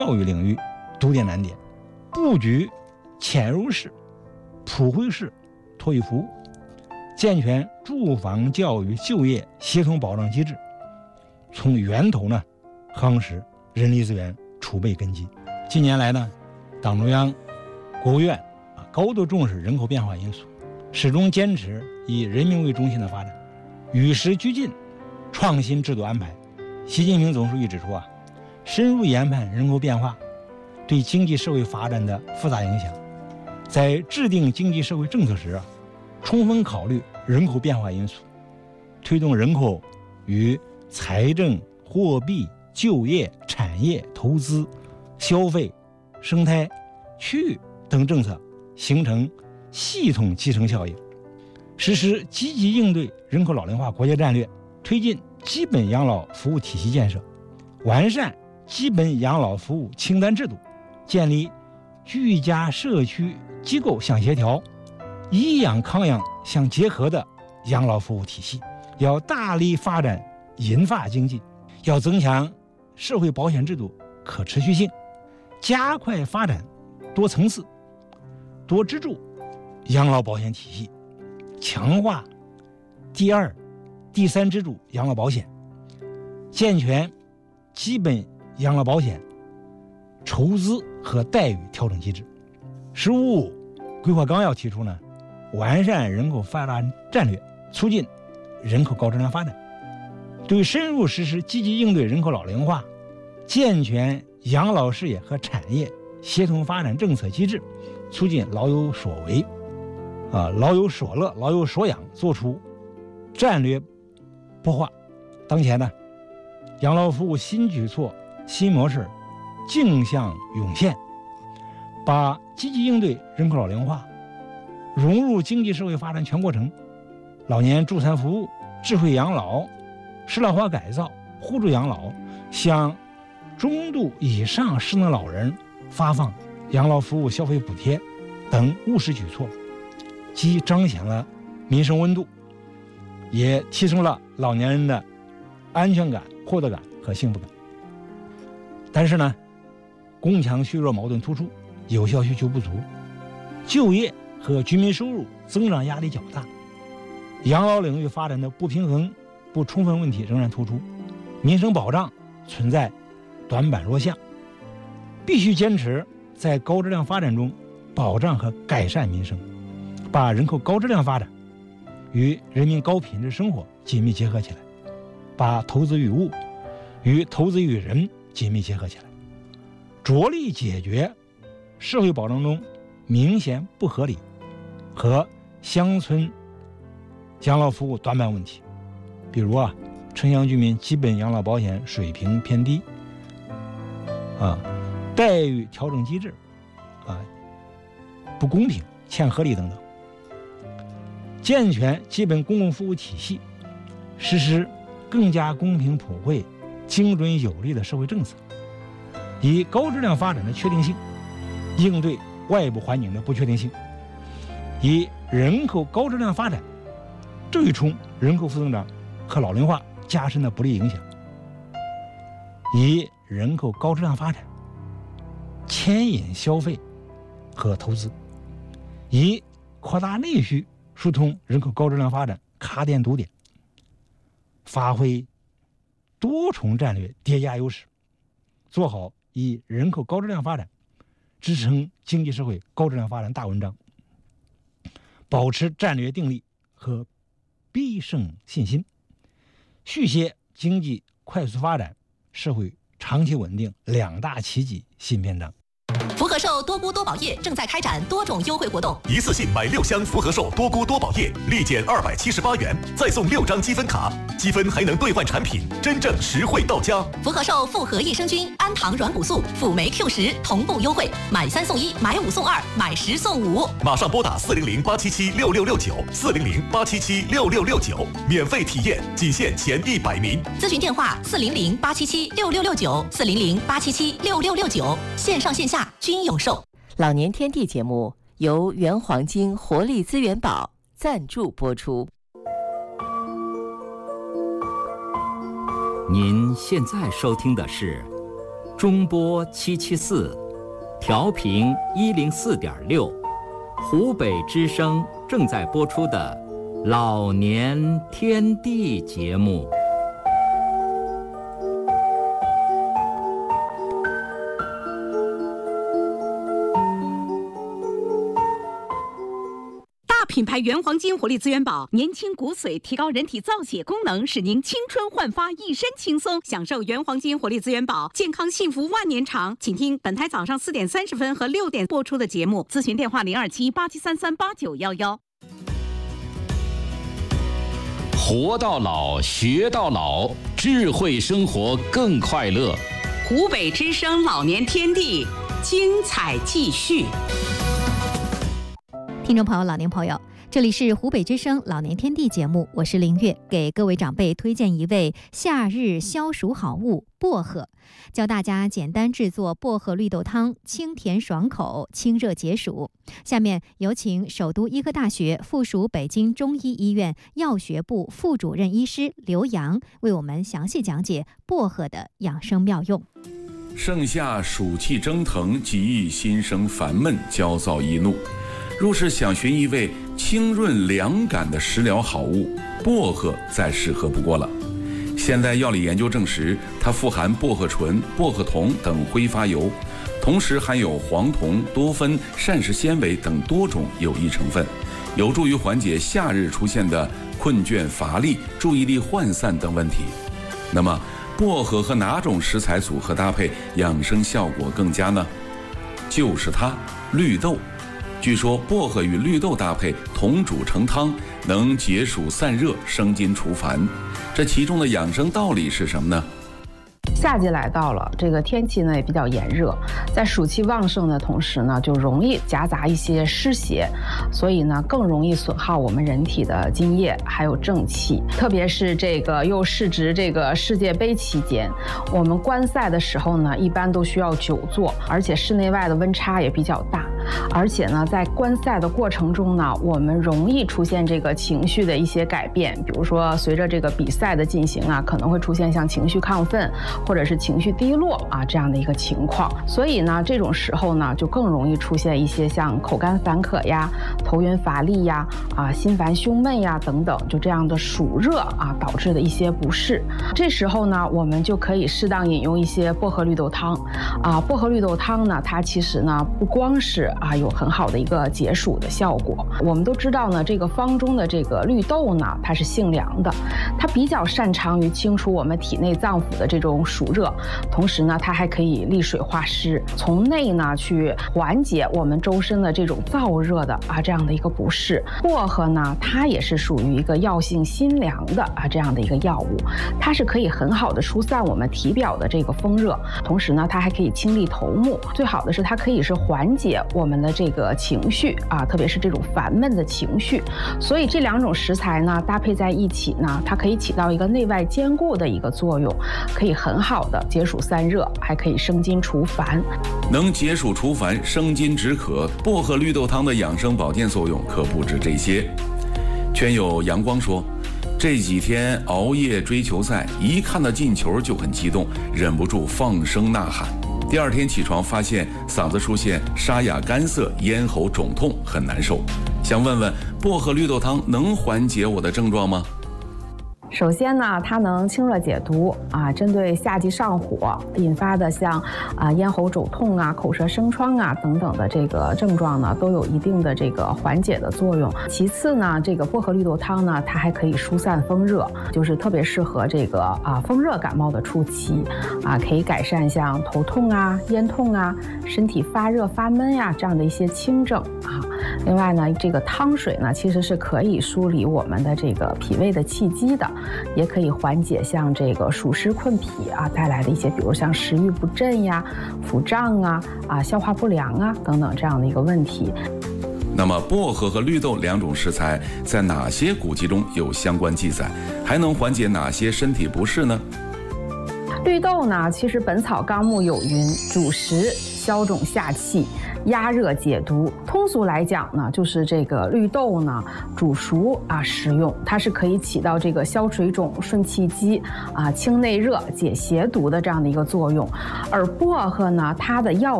教育领域督点难点，布局潜入式、普惠式托育服务，健全住房、教育、就业协同保障机制，从源头呢夯实人力资源储备根基。近年来呢，党中央、国务院高度重视人口变化因素，始终坚持以人民为中心的发展，与时俱进，创新制度安排。习近平总书记指出深入研判人口变化对经济社会发展的复杂影响，在制定经济社会政策时充分考虑人口变化因素，推动人口与财政、货币、就业、产业、投资、消费、生态、区域等政策形成系统集成效应，实施积极应对人口老龄化国家战略，推进基本养老服务体系建设，完善基本养老服务清单制度，建立居家社区机构相协调、医养康养相结合的养老服务体系。要大力发展银发经济，要增强社会保险制度可持续性，加快发展多层次、多支柱养老保险体系，强化第二、第三支柱养老保险，健全基本养老保险筹资和待遇调整机制。十五规划纲要提出呢，完善人口发展战略，促进人口高质量发展，对深入实施积极应对人口老龄化、健全养老事业和产业协同发展政策机制，促进老有所为、老有所乐、老有所养，做出战略擘画。当前呢，养老服务新举措、新模式竞相涌现，把积极应对人口老龄化融入经济社会发展全过程，老年助残服务、智慧养老、适老化改造、互助养老，向中度以上失能老人发放养老服务消费补贴等务实举措，既彰显了民生温度，也提升了老年人的安全感、获得感和幸福感。但是呢，供强削弱矛盾突出，有效需求不足，就业和居民收入增长压力较大，养老领域发展的不平衡、不充分问题仍然突出，民生保障存在短板弱项，必须坚持在高质量发展中保障和改善民生，把人口高质量发展与人民高品质生活紧密结合起来，把投资与物与投资与人紧密结合起来，着力解决社会保障中明显不合理和乡村养老服务短板问题。比如城乡居民基本养老保险水平偏低，待遇调整机制不公平、欠合理等等。健全基本公共服务体系，实施更加公平普惠、精准有力的社会政策，以高质量发展的确定性应对外部环境的不确定性，以人口高质量发展对冲人口负增长和老龄化加深的不利影响，以人口高质量发展牵引消费和投资，以扩大内需疏通人口高质量发展卡点堵点，发挥多重战略叠加优势，做好以人口高质量发展支撑经济社会高质量发展大文章，保持战略定力和必胜信心，续写经济快速发展、社会长期稳定两大奇迹新篇章。 福和寿多菇多宝液正在开展多种优惠活动， 一次性买6箱福和寿多菇多宝液，立减278元，再送6张积分卡，积分还能兑换产品，真正实惠到家。 福和寿复合益生菌、氨糖软骨素、辅酶 Q10同步优惠，买3送1，买5送2，买10送5。马上拨打400-877-6669，400-877-6669，免费体验，仅限前100名。咨询电话400-877-6669，400-877-6669，线上线下均有售。 老年天地节目由原黄金活力资源宝赞助播出。 您现在收听的是中波774，调频104.6，湖北之声正在播出的老年天地节目。 品牌原黄金活力资源宝，年轻骨髓，提高人体造血功能，使您青春焕发，一身轻松。享受原黄金活力资源宝，健康幸福万年长。请听本台早上4点30分和6点播出的节目，咨询电话02787338911。 活到老，学到老，智慧生活更快乐。 湖北之声老年天地，精彩继续。 听众朋友、老年朋友，这里是湖北之声老年天地节目，我是林月，给各位长辈推荐一味夏日消暑好物——薄荷，教大家简单制作薄荷绿豆汤，清甜爽口，清热解暑。下面有请首都医科大学附属北京中医医院药学部副主任医师刘洋为我们详细讲解薄荷的养生妙用。 盛夏暑气蒸腾，极易心生烦闷、焦躁易怒。若是想寻一味清润凉感的食疗好物，薄荷再适合不过了。现代药理研究证实，它富含薄荷醇、薄荷酮等挥发油，同时含有黄酮、多酚、膳食纤维等多种有益成分，有助于缓解夏日出现的困倦乏力、注意力涣散等问题。那么，薄荷和哪种食材组合搭配养生效果更佳呢？就是它，绿豆。据说薄荷与绿豆搭配同煮成汤，能解暑散热、生津除烦。这其中的养生道理是什么呢？ 夏季来到了，这个天气呢也比较炎热，在暑气旺盛的同时呢，就容易夹杂一些湿邪，所以呢更容易损耗我们人体的津液还有正气。特别是这个又适值这个世界杯期间，我们观赛的时候呢，一般都需要久坐，而且室内外的温差也比较大。而且呢，在观赛的过程中呢，我们容易出现这个情绪的一些改变，比如说随着这个比赛的进行啊，可能会出现像情绪亢奋或者是情绪低落啊这样的一个情况。所以呢，这种时候呢，就更容易出现一些像口干烦渴呀、头晕乏力呀、心烦胸闷呀等等，就这样的暑热啊导致的一些不适。这时候呢，我们就可以适当饮用一些薄荷绿豆汤薄荷绿豆汤呢，它其实呢不光是有很好的一个解暑的效果。我们都知道呢，这个方中的这个绿豆呢，它是性凉的，它比较擅长于清除我们体内脏腑的这种暑热，同时呢，它还可以利水化湿，从内呢去缓解我们周身的这种燥热的这样的一个不适。薄荷呢，它也是属于一个药性辛凉的这样的一个药物，它是可以很好的疏散我们体表的这个风热，同时呢，它还可以清利头目。最好的是它可以是缓解我们的这个情绪特别是这种烦闷的情绪。所以这两种食材呢搭配在一起呢，它可以起到一个内外兼顾的一个作用，可以很好的解暑散热，还可以生津除烦。 能解暑除烦、生津止渴，薄荷绿豆汤的养生保健作用可不止这些。圈友阳光说，这几天熬夜追球赛，一看到进球就很激动，忍不住放声呐喊。第二天起床发现嗓子出现沙哑干涩、咽喉肿痛，很难受。想问问，薄荷绿豆汤能缓解我的症状吗？ 首先呢，它能清热解毒针对夏季上火引发的像咽喉肿痛口舌生疮等等的这个症状呢，都有一定的这个缓解的作用。其次呢，这个薄荷绿豆汤呢，它还可以疏散风热，就是特别适合这个风热感冒的初期可以改善像头痛咽痛身体发热发闷这样的一些轻症另外呢，这个汤水呢，其实是可以梳理我们的这个脾胃的气机的，也可以缓解像这个暑湿困脾带来的一些，比如像食欲不振腹胀消化不良等等这样的一个问题。 那么薄荷和绿豆两种食材在哪些古籍中有相关记载？还能缓解哪些身体不适呢？ 绿豆呢，其实《本草纲目》有云：主食，消肿下气，压热解毒。通俗来讲呢，就是这个绿豆呢煮熟食用，它是可以起到这个消水肿、顺气机清内热、解邪毒的这样的一个作用。而薄荷呢，它的药